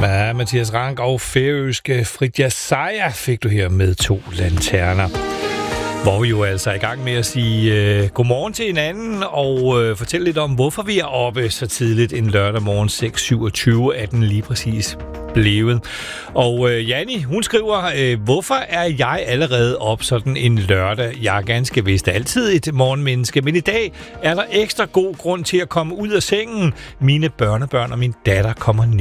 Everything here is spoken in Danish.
Ja, Mathias Rank og færøske Fridtjof Seier fik du her med 2 lanterner. Hvor vi jo altså er i gang med at sige godmorgen til hinanden og fortælle lidt om, hvorfor vi er oppe så tidligt en lørdag morgen 6.27 er den lige præcis blevet. Og Janni, hun skriver, hvorfor er jeg allerede op sådan en lørdag? Jeg er ganske vist altid et morgenmenneske, men i dag er der ekstra god grund til at komme ud af sengen. Mine børnebørn og min datter kommer